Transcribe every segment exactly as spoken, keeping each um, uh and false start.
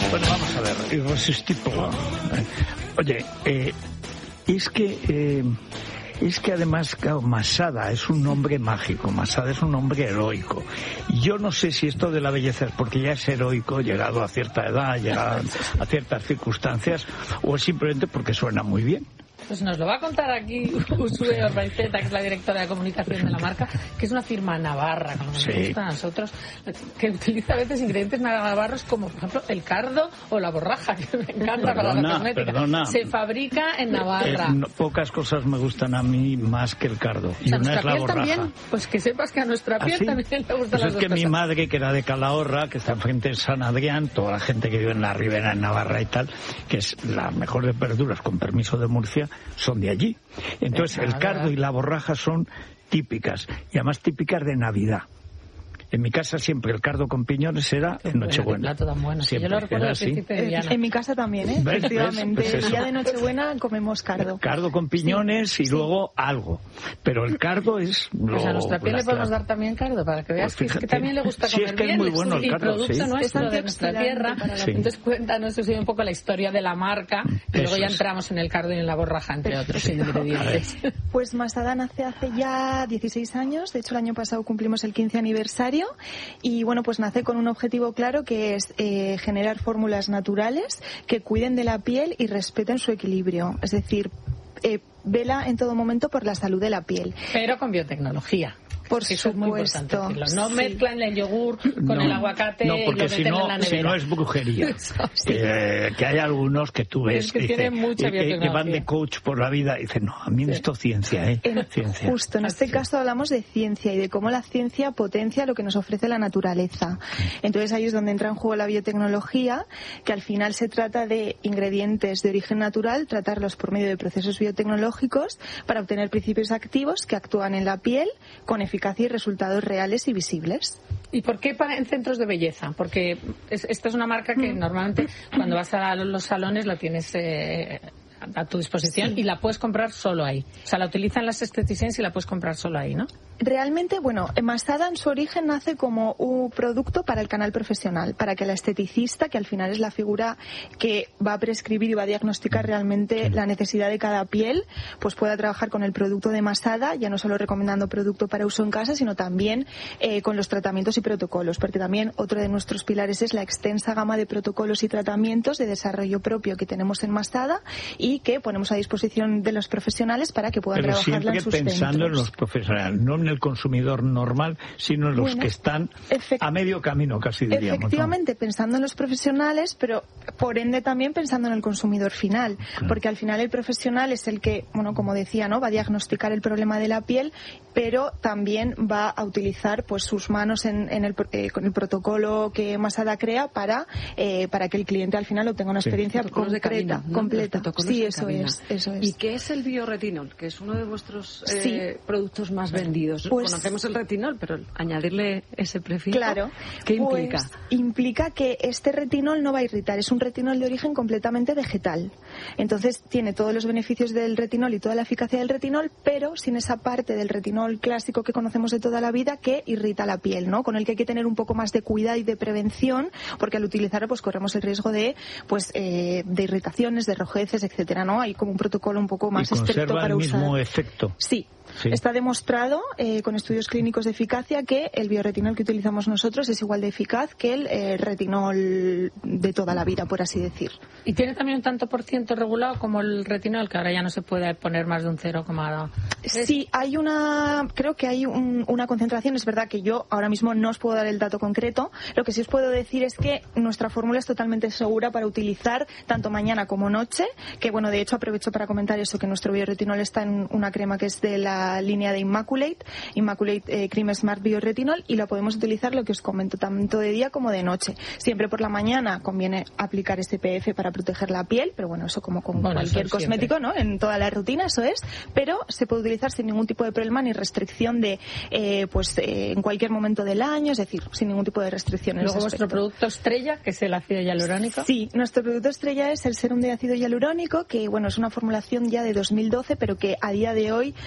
Bueno, vamos a ver, irresistible. Oye, eh, es que... Eh, Es que además, claro, Masada es un nombre mágico, Masada es un nombre heroico. Yo no sé si esto de la belleza es porque ya es heroico, llegado a cierta edad, llegado a ciertas circunstancias, o es simplemente porque suena muy bien. Pues nos lo va a contar aquí Uxue Orbaizeta, que es la directora de comunicación de la marca, que es una firma navarra, como nos Sí. gusta a nosotros, que utiliza a veces ingredientes navarros como, por ejemplo, el cardo o la borraja, que me encanta para la cosmética. Perdona. Se fabrica en Navarra. Eh, no, pocas cosas me gustan a mí más que el cardo. Y O sea, una es la piel borraja. también, pues que sepas que a nuestra piel ¿Ah, sí? también le gustan Pues las es dos que cosas. mi madre, que era de Calahorra, que está enfrente de San Adrián, toda la gente que vive en la ribera en Navarra y tal, que es la mejor de verduras, con permiso de Murcia, son de allí. Entonces el cardo y la borraja son típicas, y además típicas de Navidad. En mi casa siempre el cardo con piñones era en Nochebuena. Plato tan bueno. Siempre, Yo lo recuerdo era al así. principio de Viana. En mi casa también, ¿eh? ¿Ves? Efectivamente. ¿Ves? Pues el día eso. de Nochebuena comemos cardo. Cardo con piñones Sí, y sí. luego algo. Pero el cardo es... Pues lo- a nuestra piel la le podemos clave. dar también cardo, para que veas Pues que, es que fíjate. también le gusta Sí, comer es que es bien. muy bueno el y cardo, producto sí. nuestro Es de nuestra antioxidante tierra. para la Sí. Entonces cuéntanos eso, un poco la historia de la marca, y Eso luego ya es. entramos en el cardo y en la borraja, entre otros Sí. ingredientes. Pues Masada nace hace ya dieciséis años, de hecho el año pasado cumplimos el quince aniversario y bueno, pues nace con un objetivo claro que es eh, generar fórmulas naturales que cuiden de la piel y respeten su equilibrio, es decir, eh, vela en todo momento por la salud de la piel. Pero con biotecnología. Por Sí, eso es muy importante supuesto. decirlo. No Sí. mezclan el yogur con No, el aguacate no, y porque lo si meten no, en la si nevera. no es brujería. Sí. Eh, que hay algunos que tú ves Es que dice, tienen mucha y- y- que biotecnología. van de coach por la vida y dicen, no, a mí Sí. esto es ciencia, ¿eh? En- Ciencia. Justo, en este Así. caso hablamos de ciencia y de cómo la ciencia potencia lo que nos ofrece la naturaleza. Entonces ahí es donde entra en juego la biotecnología, que al final se trata de ingredientes de origen natural, tratarlos por medio de procesos biotecnológicos para obtener principios activos que actúan en la piel con eficacia y resultados reales y visibles. ¿Y por qué para, en centros de belleza? Porque es, esta es una marca que normalmente cuando vas a los salones la tienes eh, a tu disposición y la puedes comprar solo ahí. O sea, la utilizan las esteticienses y la puedes comprar solo ahí, ¿no? Realmente, bueno, Masada en su origen nace como un producto para el canal profesional, para que la esteticista, que al final es la figura que va a prescribir y va a diagnosticar realmente la necesidad de cada piel, pues pueda trabajar con el producto de Masada, ya no solo recomendando producto para uso en casa, sino también eh, con los tratamientos y protocolos, porque también otro de nuestros pilares es la extensa gama de protocolos y tratamientos de desarrollo propio que tenemos en Masada y que ponemos a disposición de los profesionales para que puedan Pero trabajarla en siempre sus pensando en centros. los profesionales, no en el consumidor normal, sino en los Bueno, que están efect- a medio camino, casi diríamos. ¿no? Efectivamente, pensando en los profesionales, pero por ende también pensando en el consumidor final, Claro. porque al final el profesional es el que, bueno, como decía, ¿no? Va a diagnosticar el problema de la piel, pero también va a utilizar pues sus manos en, en el, eh, con el protocolo que Masada crea para eh, para que el cliente al final obtenga una Sí. experiencia Protocolos de concreta, cabina, ¿no? completa. Los protocolos Sí, de eso cabina. es, eso es. ¿Y qué es el bioretinol? Que es uno de vuestros eh, Sí. productos más vendidos. Pues- Conocemos el retinol, pero añadirle ese prefijo, Claro. ¿qué Pues, implica? implica que este retinol no va a irritar, es un retinol de origen completamente vegetal. Entonces tiene todos los beneficios del retinol y toda la eficacia del retinol, pero sin esa parte del retinol clásico que conocemos de toda la vida que irrita la piel, ¿no? Con el que hay que tener un poco más de cuidado y de prevención, porque al utilizarlo pues corremos el riesgo de pues eh, de irritaciones, de rojeces, etcétera, ¿no? Hay como un protocolo un poco más y estricto conserva para el mismo usar. efecto. Sí. Sí. Está demostrado eh, con estudios clínicos de eficacia que el bioretinol que utilizamos nosotros es igual de eficaz que el eh, retinol de toda la vida, por así decir. Y tiene también un tanto por ciento regulado como el retinol, que ahora ya no se puede poner más de un cero coma tres. Sí, hay una, creo que hay un- una concentración, es verdad que yo ahora mismo no os puedo dar el dato concreto, lo que sí os puedo decir es que nuestra fórmula es totalmente segura para utilizar tanto mañana como noche, que bueno, de hecho aprovecho para comentar eso, que nuestro bioretinol está en una crema que es de la línea de Immaculate, Immaculate eh, Cream Smart Bioretinol, y lo podemos utilizar, lo que os comento, tanto de día como de noche. Siempre por la mañana conviene aplicar S P F para proteger la piel, pero bueno, eso como con Bueno, cualquier eso cosmético, siempre. ¿no? En toda la rutina, eso es, pero se puede utilizar sin ningún tipo de problema ni restricción de, eh, pues, eh, en cualquier momento del año, es decir, sin ningún tipo de restricción en Luego ese vuestro aspecto. producto estrella, que es el ácido hialurónico. Sí, nuestro producto estrella es el serum de ácido hialurónico, que bueno, es una formulación ya de dos mil doce, pero que a día de hoy sigue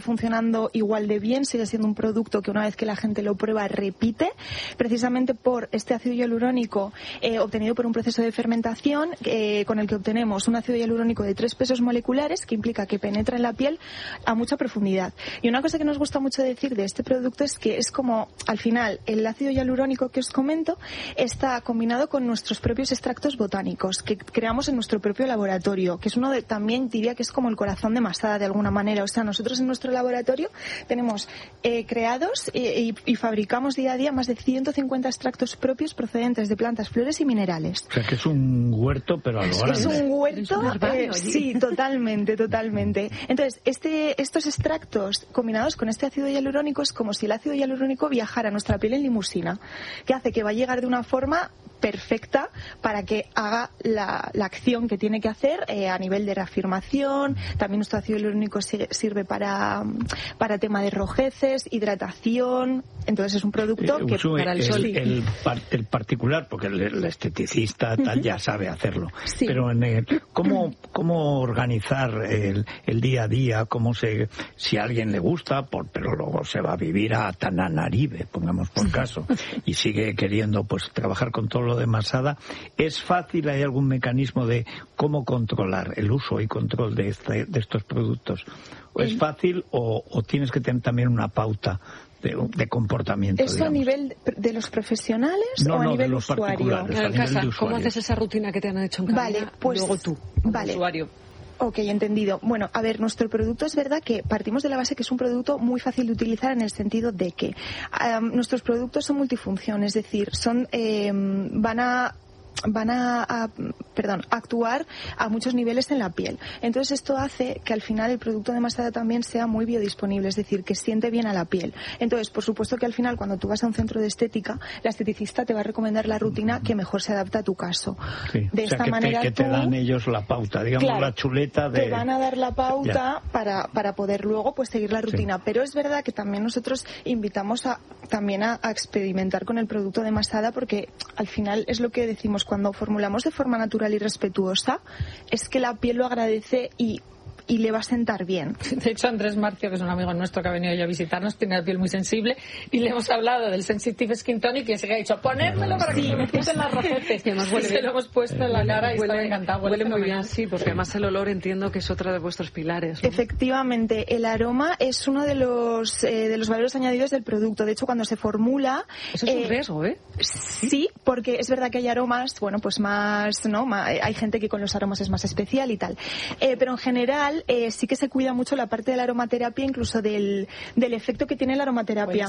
funcionando igual de bien, sigue siendo un producto que una vez que la gente lo prueba repite, precisamente por este ácido hialurónico eh, obtenido por un proceso de fermentación eh, con el que obtenemos un ácido hialurónico de tres pesos moleculares, que implica que penetra en la piel a mucha profundidad. Y una cosa que nos gusta mucho decir de este producto es que es como, al final, el ácido hialurónico que os comento está combinado con nuestros propios extractos botánicos que creamos en nuestro propio laboratorio, que es uno de, también diría que es como el corazón de Masada de alguna manera. O sea, nosotros en nuestro laboratorio tenemos eh, creados eh, y, y fabricamos día a día más de ciento cincuenta extractos propios procedentes de plantas, flores y minerales. O sea, que es un huerto, pero a lo grande. Es un huerto, un eh, sí, totalmente, totalmente. Entonces, este, estos extractos combinados con este ácido hialurónico es como si el ácido hialurónico viajara a nuestra piel en limusina, que hace que va a llegar de una forma perfecta para que haga la, la acción que tiene que hacer eh, a nivel de reafirmación. También nuestro ácido hialurónico sirve para, para tema de rojeces, hidratación. Entonces es un producto eh, que Ursula, para el, el, sol... el, el, el particular, porque el, el esteticista tal, uh-huh. ya sabe hacerlo. Sí. Pero en el, ¿cómo, cómo organizar el, el día a día? ¿Cómo se, si a alguien le gusta, por, pero luego se va a vivir a Tananarive, pongamos por caso, y sigue queriendo pues trabajar con todo lo de Masada? ¿Es fácil? ¿Hay algún mecanismo de cómo controlar el uso y control de, este, de estos productos? ¿O es fácil o, o tienes que tener también una pauta de, de comportamiento? ¿Eso digamos? a nivel de los profesionales no, o a no, nivel de los usuario? En casa, ¿cómo haces esa rutina que te han hecho en cabina? Vale, pues, luego tú, como vale. usuario? Ok, entendido. Bueno, a ver, nuestro producto es verdad que partimos de la base que es un producto muy fácil de utilizar en el sentido de que um, nuestros productos son multifunción, es decir, son eh, van a van a, a perdón, actuar a muchos niveles en la piel. Entonces esto hace que al final el producto de Masada también sea muy biodisponible, es decir, que siente bien a la piel. Entonces, por supuesto que al final cuando tú vas a un centro de estética, la esteticista te va a recomendar la rutina que mejor se adapta a tu caso. Sí. De o sea, esta que manera te, que tú, te dan ellos la pauta, digamos, claro, la chuleta de... te van a dar la pauta para, para poder luego pues seguir la rutina. Sí. Pero es verdad que también nosotros invitamos a también a, a experimentar con el producto de Masada, porque al final es lo que decimos cuando formulamos de forma natural y respetuosa, es que la piel lo agradece y y le va a sentar bien. De hecho, Andrés Marcio, que es un amigo nuestro que ha venido ya a visitarnos, tiene la piel muy sensible y le hemos hablado del Sensitive Skin Tonic y se ha dicho, ponérmelo para que se me quiten las rojeces. Y además huele, se lo hemos puesto en la cara y huele, está encantado. Huele, huele muy bien, sí, porque además el olor entiendo que es otro de vuestros pilares, ¿no? Efectivamente, el aroma es uno de los eh, de los valores añadidos del producto. De hecho, cuando se formula... Eso es eh, un riesgo, ¿eh? Sí, porque es verdad que hay aromas, bueno, pues más, ¿no? Hay gente que con los aromas es más especial y tal. Eh, pero en general, Eh, sí que se cuida mucho la parte de la aromaterapia, incluso del, del efecto que tiene la aromaterapia.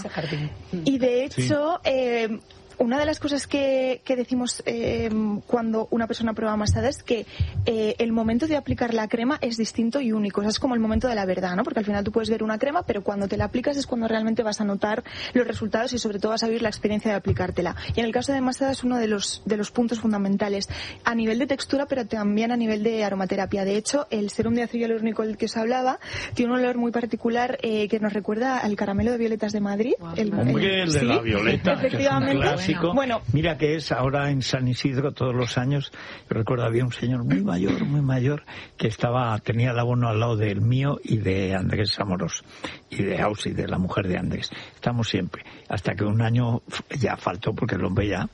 Y de hecho, sí. eh, una de las cosas que, que decimos eh, cuando una persona prueba Masada es que eh, el momento de aplicar la crema es distinto y único. O sea, es como el momento de la verdad, ¿no? Porque al final tú puedes ver una crema, pero cuando te la aplicas es cuando realmente vas a notar los resultados y sobre todo vas a vivir la experiencia de aplicártela. Y en el caso de Masada es uno de los, de los puntos fundamentales a nivel de textura, pero también a nivel de aromaterapia. De hecho, el serum de ácido hialurónico del que os hablaba tiene un olor muy particular eh, que nos recuerda al caramelo de violetas de Madrid. Wow, el, el, el de ¿sí? la violeta, efectivamente. Que es un bueno, mira que es ahora en San Isidro todos los años. Yo recuerdo había un señor muy mayor, muy mayor, que estaba tenía el abono al lado del mío y de Andrés Amorós y de Ausi, de la mujer de Andrés. Estamos siempre, hasta que un año ya faltó porque el hombre ya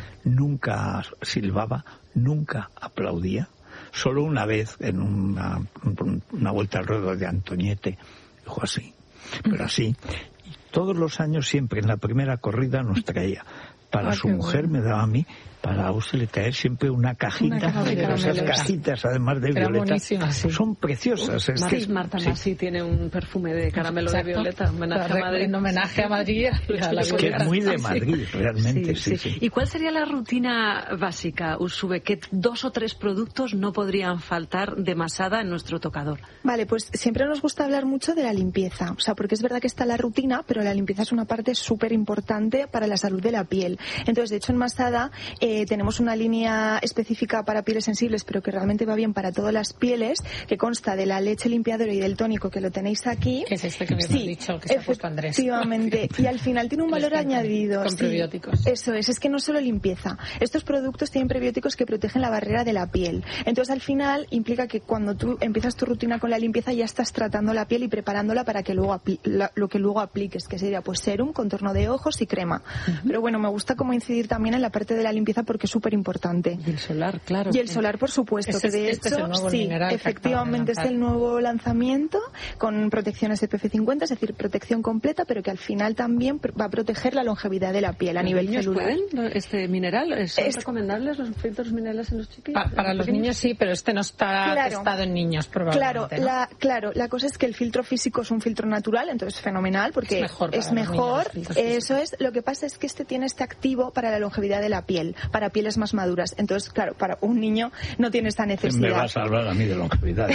nunca silbaba, nunca aplaudía. Solo una vez en una, una vuelta al ruedo de Antoñete dijo así, pero así. Y todos los años siempre en la primera corrida nos traía. Para ah, su mujer bueno. me daba a mí, para usted le traer siempre una cajita, una caja de de esas cajitas además de violeta, sí. son preciosas. Es que, Marta sí. Masi tiene un perfume de caramelo Exacto. de violeta, homenaje a Madrid. En homenaje a Madrid. A la es que es muy de Madrid, sí. realmente. Sí, sí, sí. Sí. ¿Y cuál sería la rutina básica, Ursube? ¿Qué dos o tres productos no podrían faltar de Masada en nuestro tocador? Vale, pues siempre nos gusta hablar mucho de la limpieza, o sea, porque es verdad que está la rutina, pero la limpieza es una parte súper importante para la salud de la piel. Entonces, de hecho, en Masada, eh, eh, tenemos una línea específica para pieles sensibles, pero que realmente va bien para todas las pieles, que consta de la leche limpiadora y del tónico, que lo tenéis aquí. Que es este que me sí, has dicho, que se ha puesto Andrés. Efectivamente. Y al final tiene un valor añadido. Con sí, prebióticos. Eso es, es que no solo limpieza. Estos productos tienen prebióticos que protegen la barrera de la piel. Entonces, al final, implica que cuando tú empiezas tu rutina con la limpieza, ya estás tratando la piel y preparándola para que luego apli- la, lo que luego apliques, que sería pues serum, contorno de ojos y crema. Uh-huh. Pero bueno, me gusta como incidir también en la parte de la limpieza porque es súper importante. Y el solar, claro. Y el solar, por supuesto, este, que de este hecho, es el nuevo sí, mineral efectivamente es el nuevo lanzamiento con protección S P F cincuenta, es decir, protección completa, pero que al final también va a proteger la longevidad de la piel a nivel celular. ¿Pueden este mineral? ¿Son es... recomendables los filtros minerales en los chiquillos? Pa- para los pequeños? Niños sí, pero este no está claro. testado en niños probablemente. Claro, ¿no? la, claro, la cosa es que el filtro físico es un filtro natural, entonces fenomenal, porque es mejor. Es mejor eso es. Lo que pasa es que este tiene este activo para la longevidad de la piel, para pieles más maduras. Entonces, claro, para un niño no tiene esta necesidad. Me vas a hablar a mí de longevidad.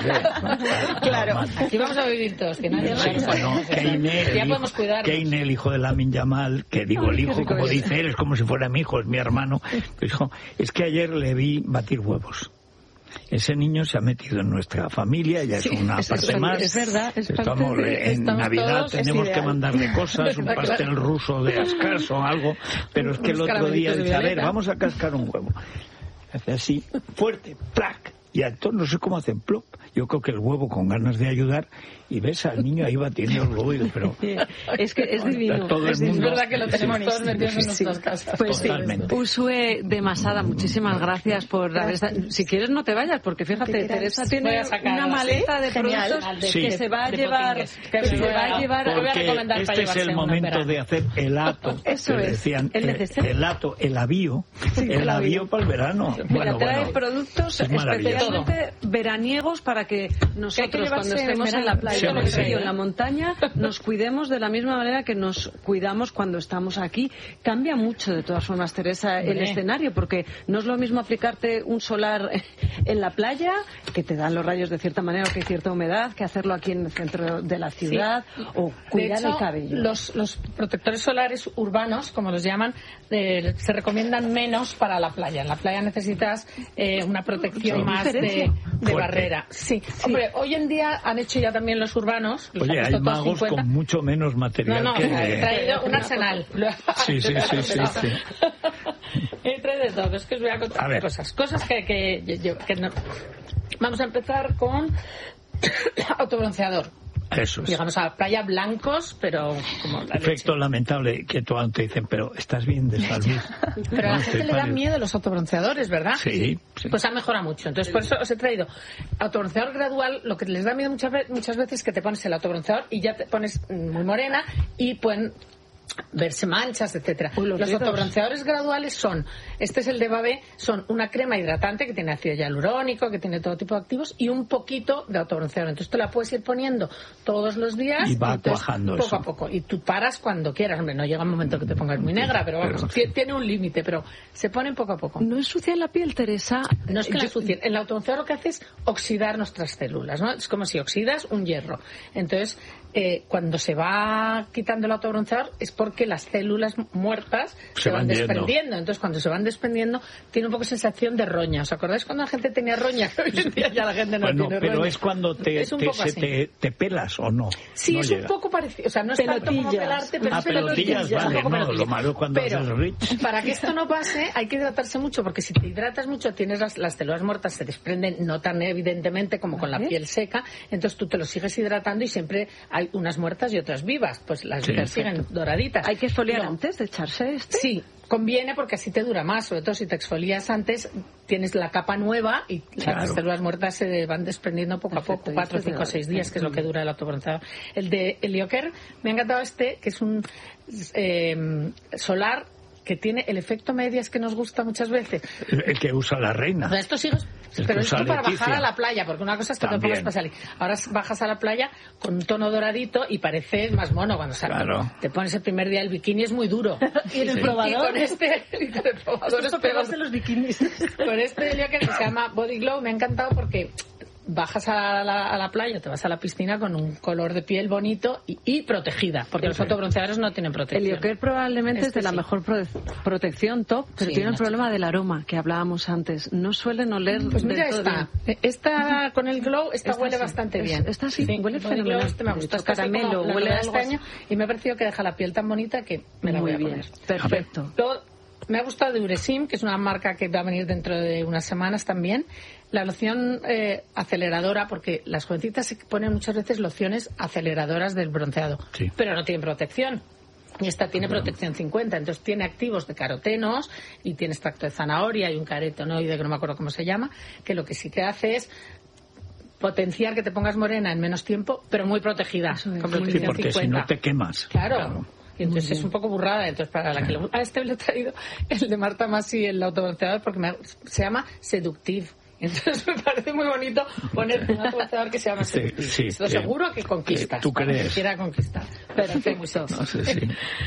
Claro. Aquí vamos a vivir todos, que nadie sí, bueno, Keine, ya podemos cuidarnos. Keine, el hijo de Lamin Yamal, que digo el hijo, como dice él, es como si fuera mi hijo, es mi hermano. Dijo, es que ayer le vi batir huevos. Ese niño se ha metido en nuestra familia, ya sí, es una es, parte es, más. Es verdad, es estamos de, en estamos Navidad, todos, tenemos que mandarle cosas, un pastel ruso de Ascas o algo, pero es que el otro día dice, a ver, vamos a cascar un huevo. Hace así, fuerte, plac, y entonces no sé cómo hacen plop. Yo creo que el huevo con ganas de ayudar y ves al niño ahí batiendo el huevo, y, pero es que es divino. Todo es, el mundo, es verdad que lo tenemos sí, todos metidos sí, en nuestras sí, casas. Pues Totalmente. Sí. Usue de Masada, muchísimas gracias por haber estado. Si quieres no te vayas, porque fíjate, Teresa tiene una maleta de Genial. productos sí. que se va a llevar, que se va a llevar. Porque este es el momento de hacer el ato. Eso es. Decían, el, el ato, el avío, sí, el avío para el verano. Bueno, trae bueno, productos especialmente veraniegos para que nosotros cuando estemos en la playa, en el río, en la montaña, nos cuidemos de la misma manera que nos cuidamos cuando estamos aquí. Cambia mucho, de todas formas, Teresa, el escenario, porque no es lo mismo aplicarte un solar en la playa, que te dan los rayos de cierta manera o que hay cierta humedad, que hacerlo aquí en el centro de la ciudad, sí. o cuidar de hecho, el cabello. Los, los protectores solares urbanos, como los llaman, eh, se recomiendan menos para la playa. En la playa necesitas eh, una protección más de, de barrera. Sí. sí. Hombre, hoy en día han hecho ya también los urbanos. Los Oye, hay magos cincuenta con mucho menos material. No, no, que... he traído un arsenal. Sí, sí, sí, sí, sí. He traído de todo. Es que os voy a contar a cosas. Cosas que, que, yo, que no... Vamos a empezar con autobronceador. Eso es. Llegamos a la playa blancos, pero como la efecto leche. Lamentable que tú antes dicen, pero estás bien de salud. Pero no, a la gente le da miedo los autobronceadores, ¿verdad? Sí, sí. Pues ha mejorado mucho. Entonces, por eso os he traído autobronceador gradual. Lo que les da miedo muchas veces, muchas veces es que te pones el autobronceador y ya te pones muy morena y pueden verse manchas, etcétera. Uy, los los autobronceadores graduales son, este es el de Babé, son una crema hidratante que tiene ácido hialurónico, que tiene todo tipo de activos y un poquito de autobronceador. Entonces te la puedes ir poniendo todos los días y va entonces, cuajando poco eso. a poco. Y tú paras cuando quieras. Hombre, no llega un momento que te pongas muy negra, pero vamos, pero, sí. tiene un límite, pero se ponen poco a poco. ¿No ensucia la piel, Teresa? No es que Yo... la ensucien. El autobronceador lo que hace es oxidar nuestras células, ¿no? Es como si oxidas un hierro. Entonces, eh, cuando se va quitando el autobronceador es porque las células muertas se, se van, van desprendiendo. Entonces, cuando se van desprendiendo, tiene un poco sensación de roña. ¿Os acordáis cuando la gente tenía roña? Hoy en día ya la gente no bueno, tiene pero roña. es cuando te, es un te, poco se te, te pelas o no. Sí, no es llega. un poco parecido. O sea, no es tanto como pelarte, pero ah, es pelotillas, vale, no, pelotillas. lo malo es cuando pero, haces rich. Para que esto no pase, hay que hidratarse mucho, porque si te hidratas mucho, tienes las, las células muertas, se desprenden no tan evidentemente como con la piel seca, entonces tú te lo sigues hidratando y siempre hay unas muertas y otras vivas, pues las sí, vivas siguen doraditas. ¿Hay que exfoliar no. antes de echarse este? Sí, conviene porque así te dura más, sobre todo si te exfolias antes, tienes la capa nueva y claro. las células muertas se van desprendiendo poco Perfecto, a poco, cuatro, cinco, seis días, que es lo que dura el autobronceador. El de Helioker, me ha encantado este, que es un eh, solar que tiene el efecto medias que nos gusta muchas veces. El, el que usa la reina. O sea, estos hijos, el pero esto para Leticia. Bajar a la playa, porque una cosa es que También. te pongas para salir. Ahora bajas a la playa con un tono doradito y parece más mono cuando sales. Claro. Te pones el primer día el bikini, es muy duro. y en el sí. probador. Y con este, y con el probador es peor de los bikinis. Con este Helioker que se llama Body Glow me ha encantado porque bajas a la, a la playa, te vas a la piscina con un color de piel bonito y, y protegida, porque sí, los autobronceadores no tienen protección. El Ioker probablemente este es de la sí. mejor pro protección top, pero sí, tiene el no problema del aroma que hablábamos antes. No suelen oler. Pues mira, esta, esta con el glow, esta, esta huele sí. bastante bien. Esta sí, sí huele fenomenal. Este me gusta, este caramelo, huele a este año y me ha parecido que deja la piel tan bonita que me la Muy voy a bien. poner. Perfecto. Todo, me ha gustado de Uresim, que es una marca que va a venir dentro de unas semanas también. La loción eh, aceleradora, porque las jovencitas se ponen muchas veces lociones aceleradoras del bronceado, sí. pero no tienen protección. Y esta tiene protección cincuenta, entonces tiene activos de carotenos y tiene extracto de zanahoria y un carotenoide que no me acuerdo cómo se llama, que lo que sí que hace es potenciar que te pongas morena en menos tiempo, pero muy protegida. Con protección sí, porque cincuenta. Si no te quemas. Claro. claro. Y entonces es un poco burrada. Entonces, para la que le gusta, a este le he traído el de Marta Masi, el autobronceador, porque me, se llama Seductive. Entonces me parece muy bonito poner un autobronceador que se llama Seductive. Sí, sí, Esto sí, seguro que conquistas. ¿Tú crees? Quiera conquistar. Perfecto. No sé, sí.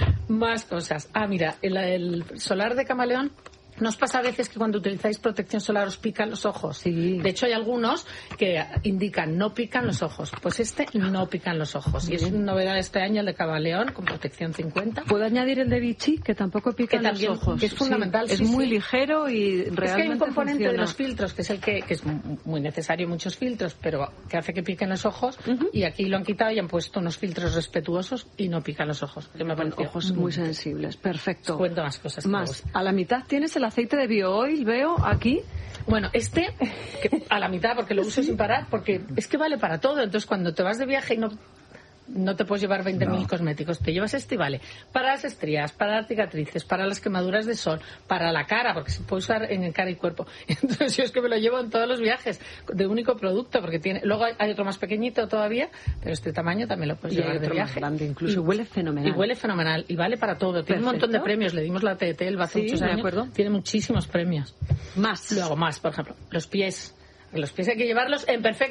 Más cosas. Ah, mira, el, el solar de camaleón. ¿Nos pasa a veces que cuando utilizáis protección solar os pican los ojos? Sí. De hecho, hay algunos que indican no pican los ojos. Pues este no pican los ojos. Y es una novedad de este año el de Camaleón con protección cincuenta. ¿Puedo añadir el de Vichy, que tampoco pica que también, los ojos? Que es fundamental. Sí, sí, es muy sí. ligero y realmente Es que hay un componente funciona. de los filtros, que es el que, que es muy necesario, muchos filtros, pero que hace que piquen los ojos. Uh-huh. Y aquí lo han quitado y han puesto unos filtros respetuosos y no pican los ojos. Que me Con ojos muy, muy sensibles. Perfecto. Os cuento más cosas. Más. A la mitad tienes el aceite de BioOil. Veo aquí. Bueno, este que a la mitad porque lo uso ¿Sí? sin parar, porque es que vale para todo. Entonces cuando te vas de viaje y no no te puedes llevar veinte mil no. cosméticos, te llevas este y vale para las estrías, para las cicatrices, para las quemaduras de sol, para la cara, porque se puede usar en cara y cuerpo. Entonces yo es que me lo llevo en todos los viajes de único producto, porque tiene, luego hay, hay otro más pequeñito todavía, pero este tamaño también lo puedes y llevar hay otro de viaje. Más grande, incluso y huele fenomenal. Y huele fenomenal y vale para todo. Tiene Perfecto. Un montón de premios. Le dimos la T T L hace sí, muchos de años. Acuerdo. Tiene muchísimos premios. Más. Luego más, por ejemplo, los pies. Los pies hay que llevarlos en perfecto